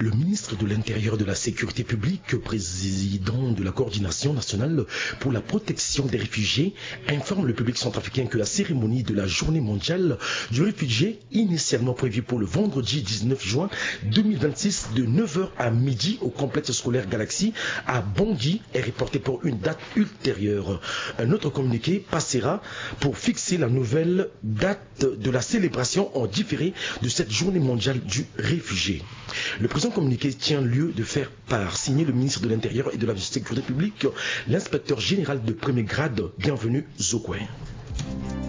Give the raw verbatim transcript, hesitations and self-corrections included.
Le ministre de l'Intérieur et de la Sécurité publique, président de la coordination nationale pour la protection des réfugiés, informe le public centrafricain que la cérémonie de la journée mondiale du réfugié, initialement prévue pour le vendredi dix-neuf juin deux mille vingt-six de neuf heures à midi au complexe scolaire Galaxy à Bangui, est reportée pour une date ultérieure. Un autre communiqué passera pour fixer la nouvelle date de la célébration en différé de cette journée mondiale du réfugié. Le présent communiqué tient lieu de faire part, signé le ministre de l'Intérieur et de la Sécurité publique, l'inspecteur général de premier grade, Bienvenu Zokwe.